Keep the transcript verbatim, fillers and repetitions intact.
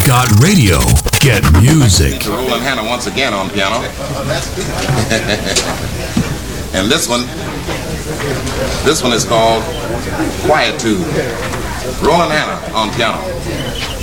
Got radio. Get music. To Roland Hanna once again on piano. And this one, this one is called Quietude. Roland Hanna on piano.